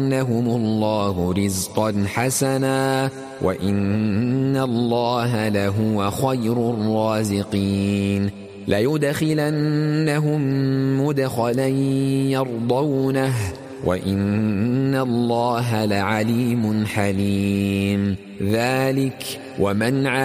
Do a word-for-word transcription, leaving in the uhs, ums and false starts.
لَيُرْزِقَنَّهُمُ اللَّهُ رِزْقًا حَسَنًا وَإِنَّ اللَّهَ لَهُوَ خَيْرُ الرَّازِقِينَ لَيُدْخِلَنَّهُم مُّدْخَلًا يَرْضَوْنَهُ وَإِنَّ اللَّهَ لَعَلِيمٌ حَلِيمٌ ذَلِكَ وَمَنْ